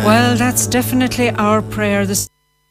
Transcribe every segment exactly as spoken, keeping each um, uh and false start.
Well, that's definitely our prayer this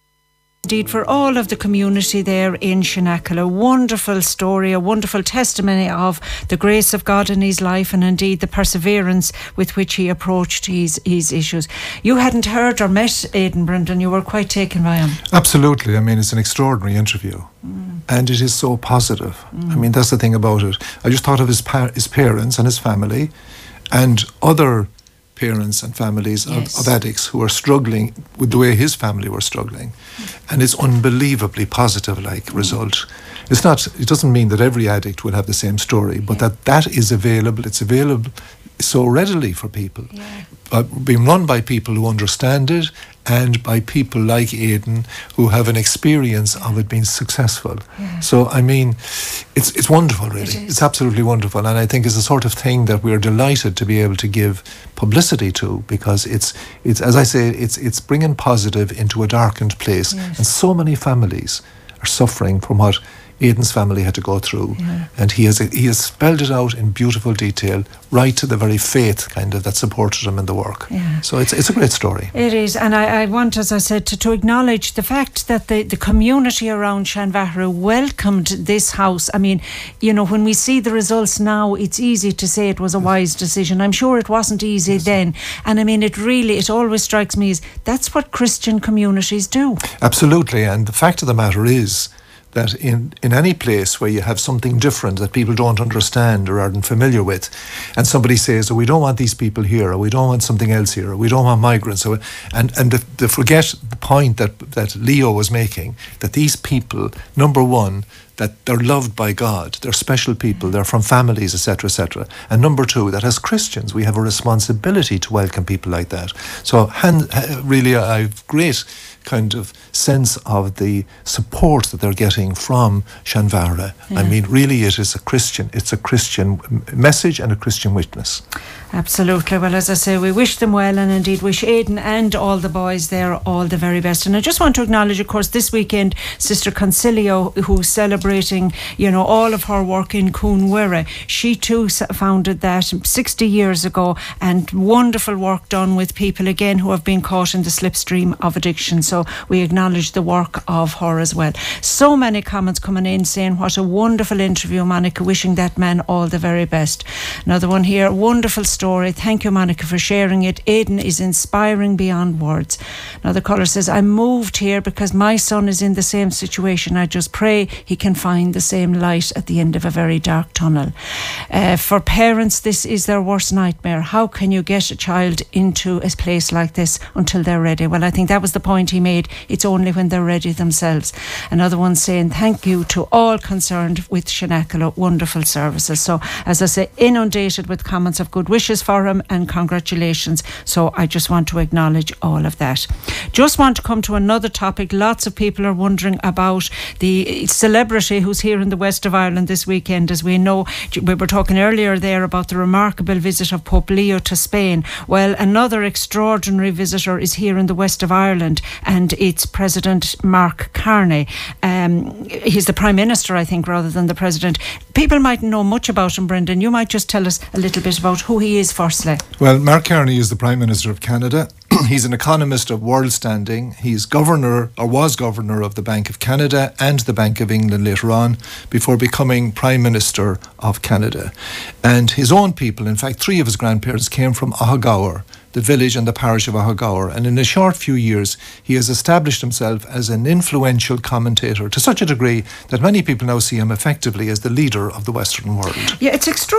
indeed for all of the community there in Shannacle. A wonderful story, a wonderful testimony of the grace of God in his life, and indeed the perseverance with which he approached his, his issues. You hadn't heard or met Aidan, Brendan. You were quite taken by him. Absolutely. I mean, it's an extraordinary interview. Mm. And it is so positive. Mm. I mean, that's the thing about it. I just thought of his, par- his parents and his family and other parents and families yes. of, of addicts who are struggling with the way his family were struggling. Mm. And it's unbelievably positive like mm. result. It's not, it doesn't mean that every addict will have the same story, but yeah. that that is available. It's available so readily for people. Yeah. Uh, being run by people who understand it and by people like Aidan who have an experience of it being successful. Yeah. So, I mean, it's it's wonderful, really. It it's absolutely wonderful. And I think it's the sort of thing that we're delighted to be able to give publicity to, because it's, it's as I say, it's it's bringing positive into a darkened place. Yes. And so many families are suffering from what Aidan's family had to go through, yeah. and he has he has spelled it out in beautiful detail, right to the very faith kind of that supported him in the work. Yeah. So it's it's a great story. It is, and I, I want, as I said, to, to acknowledge the fact that the, the community around Shanvahara welcomed this house. I mean, you know, when we see the results now, it's easy to say it was a wise decision. I'm sure it wasn't easy yes. then, and I mean, it really, it always strikes me as that's what Christian communities do. Absolutely, and the fact of the matter is that in, in any place where you have something different that people don't understand or aren't familiar with, and somebody says, oh, we don't want these people here, or we don't want something else here, or we don't want migrants, or, and, and the, the forget the point that, that Leo was making, that these people, number one, that they're loved by God, they're special people, they're from families, et cetera, et cetera. And number two, that as Christians, we have a responsibility to welcome people like that. So hand, really, I have great kind of sense of the support that they're getting from Shanvahara. Yeah. I mean, really, it is a Christian, it's a Christian message and a Christian witness. Absolutely. Well, as I say, we wish them well, and indeed wish Aidan and all the boys there all the very best. And I just want to acknowledge, of course, this weekend, Sister Concilio, who's celebrating, you know, all of her work in Coonwirra. She too founded that sixty years ago, and wonderful work done with people, again, who have been caught in the slipstream of addiction. So we acknowledge the work of her as well. So many comments coming in saying what a wonderful interview, Monica, wishing that man all the very best. Another one here, wonderful story. Thank you, Monica, for sharing it. Aidan is inspiring beyond words. Another caller says, I moved here because my son is in the same situation. I just pray he can find the same light at the end of a very dark tunnel. Uh, for parents, this is their worst nightmare. How can you get a child into a place like this until they're ready? Well, I think that was the point he made. It's only when they're ready themselves. Another one saying, thank you to all concerned with Shannacle. Wonderful services. So, as I say, inundated with comments of good wishes for him and congratulations. So I just want to acknowledge all of that. Just want to come to another topic. Lots of people are wondering about the celebrity who's here in the west of Ireland this weekend. As we know, we were talking earlier there about the remarkable visit of Pope Leo to Spain. Well, another extraordinary visitor is here in the west of Ireland, and it's President Mark Carney. Um, he's the Prime Minister, I think, rather than the President. People mightn't know much about him, Brendan. You might just tell us a little bit about who he is firstly. Well, Mark Carney is the Prime Minister of Canada. He's an economist of world standing. He's governor, or was governor, of the Bank of Canada and the Bank of England later on, before becoming Prime Minister of Canada. And his own people, in fact, three of his grandparents came from Ahagower, the village and the parish of Ahagower, and in a short few years he has established himself as an influential commentator to such a degree that many people now see him effectively as the leader of the Western world. Yeah, it's extraordinary.